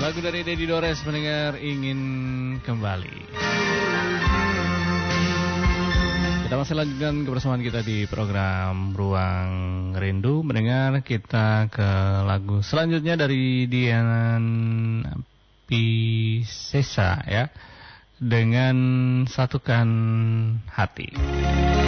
Lagu dari Dedi Dores, mendengar ingin kembali. Kita masih lanjutkan kebersamaan kita di program Ruang Rindu. Mendengar kita ke lagu selanjutnya dari Dian Piscesa ya, dengan Satukan Hati.